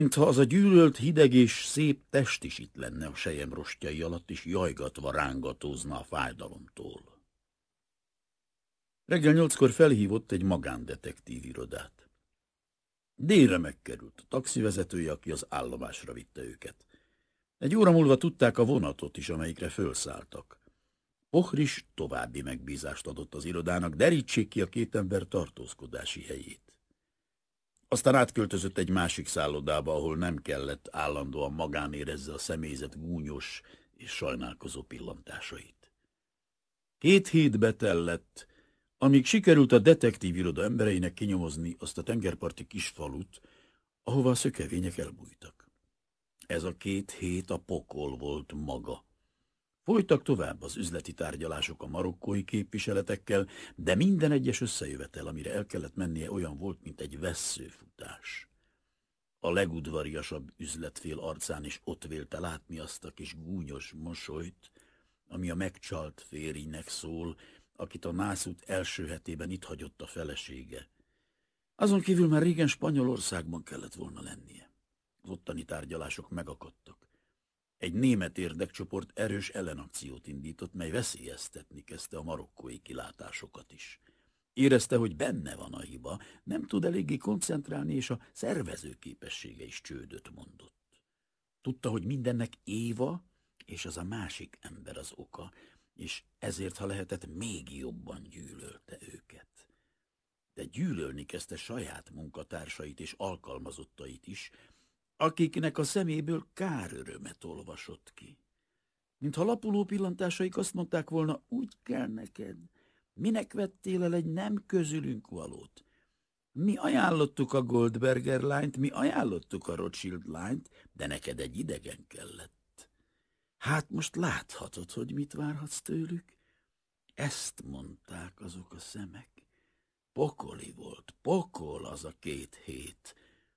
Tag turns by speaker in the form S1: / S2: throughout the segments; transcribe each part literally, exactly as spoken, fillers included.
S1: mintha az a gyűlölt, hideg és szép test is itt lenne a sejem rostjai alatt, és jajgatva rángatózna a fájdalomtól. Reggel nyolckor felhívott egy magándetektív irodát. Délre megkerült a taxivezetője, aki az állomásra vitte őket. Egy óra múlva tudták a vonatot is, amelyikre fölszálltak. Pohris további megbízást adott az irodának, derítsék ki a két ember tartózkodási helyét. Aztán átköltözött egy másik szállodába, ahol nem kellett állandóan magán érezze a személyzet gúnyos és sajnálkozó pillantásait. Két hét betellett, amíg sikerült a detektív iroda embereinek kinyomozni azt a tengerparti kisfalut, ahova a szökevények elbújtak. Ez a két hét a pokol volt maga. Folytak tovább az üzleti tárgyalások a marokkói képviseletekkel, de minden egyes összejövetel, amire el kellett mennie, olyan volt, mint egy vesszőfutás. A legudvariasabb üzletfél arcán is ott vélte látni azt a kis gúnyos mosolyt, ami a megcsalt férjnek szól, akit a nászút első hetében itt hagyott a felesége. Azon kívül már régen Spanyolországban kellett volna lennie. Az ottani tárgyalások megakadtak. Egy német érdekcsoport erős ellenakciót indított, mely veszélyeztetni kezdte a marokkói kilátásokat is. Érezte, hogy benne van a hiba, nem tud eléggé koncentrálni, és a szervezőképessége is csődöt mondott. Tudta, hogy mindennek Éva és az a másik ember az oka, és ezért, ha lehetett, még jobban gyűlölte őket. De gyűlölni kezdte saját munkatársait és alkalmazottait is, akiknek a szeméből kárörömet olvasott ki. Mintha lapuló pillantásaik azt mondták volna, úgy kell neked, minek vettél el egy nem közülünk valót? Mi ajánlottuk a Goldberger lányt, mi ajánlottuk a Rothschild lányt, de neked egy idegen kellett. Hát most láthatod, hogy mit várhatsz tőlük? Ezt mondták azok a szemek. Pokoli volt, pokol az a két hét.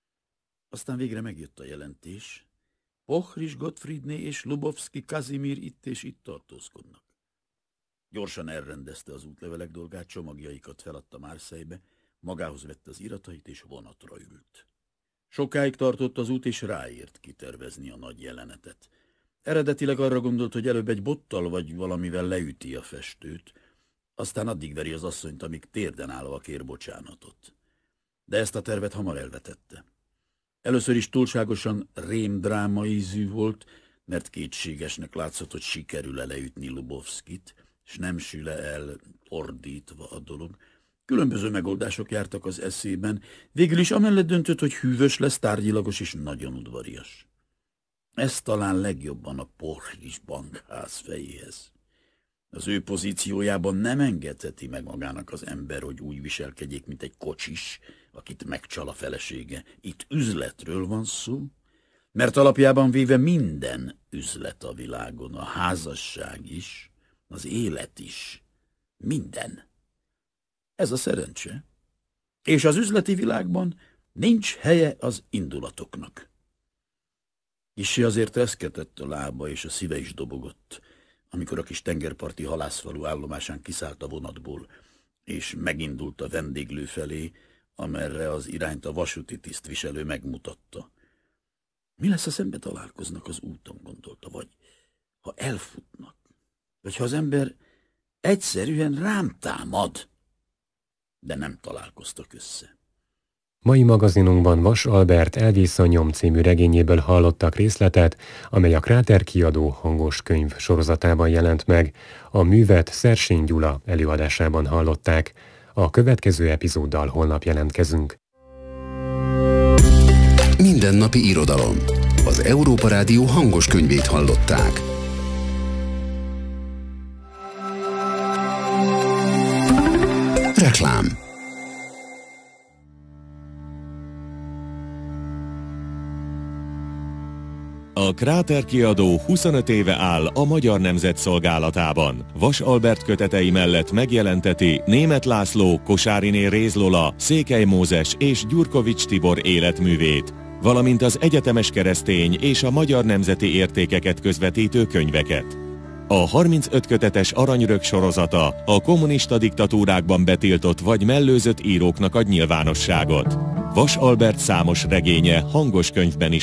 S1: Aztán végre megjött a jelentés. Pohris Gottfriedné és Lubovszki Kazimír itt és itt tartózkodnak. Gyorsan elrendezte az útlevelek dolgát, csomagjaikat feladta Marseille-be, magához vette az iratait és vonatra ült. Sokáig tartott az út, és ráért kitervezni a nagy jelenetet. Eredetileg arra gondolt, hogy előbb egy bottal vagy valamivel leüti a festőt, aztán addig veri az asszonyt, amíg térden állva kér bocsánatot. De ezt a tervet hamar elvetette. Először is túlságosan rémdráma ízű volt, mert kétségesnek látszott, hogy sikerül-e leütni Lubovszkit, és nem sül-e el ordítva a dolog. Különböző megoldások jártak az eszében, végül is amellett döntött, hogy hűvös lesz, tárgyilagos és nagyon udvarias. Ez talán legjobban a Pohris bankház fejéhez. Az ő pozíciójában nem engedheti meg magának az ember, hogy úgy viselkedjék, mint egy kocsis, akit megcsal a felesége. Itt üzletről van szó, mert alapjában véve minden üzlet a világon, a házasság is, az élet is, minden. Ez a szerencse. És az üzleti világban nincs helye az indulatoknak. Kissé azért reszketett a lába, és a szíve is dobogott, amikor a kis tengerparti halászfalu állomásán kiszállt a vonatból, és megindult a vendéglő felé, amerre az irányt a vasúti tisztviselő megmutatta. Mi lesz, ha szembe találkoznak az úton, gondolta, vagy ha elfutnak, vagy ha az ember egyszerűen rám támad, de nem találkoztak össze.
S2: Mai magazinunkban Vas Albert Elvész a nyom című regényéből hallottak részletet, amely a Kráter kiadó hangos könyv sorozatában jelent meg. A művet Szersény Gyula előadásában hallották. A következő epizóddal holnap jelentkezünk.
S3: Mindennapi irodalom. Az Európa Rádió hangos könyvét hallották. Reklám.
S4: A Kráter kiadó huszonöt éve áll a Magyar Nemzet szolgálatában. Vas Albert kötetei mellett megjelenteti Németh László, Kosáriné Réz Lola, Székely Mózes és Gyurkovics Tibor életművét, valamint az egyetemes keresztény és a magyar nemzeti értékeket közvetítő könyveket. A harmincöt kötetes Aranyrög sorozata a kommunista diktatúrákban betiltott vagy mellőzött íróknak ad nyilvánosságot. Vas Albert számos regénye hangos könyvben is